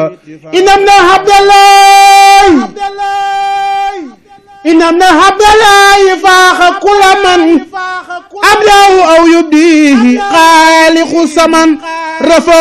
إنما عبد الله فاخ كل من أبلاه أو يبديه خالق السمن رفع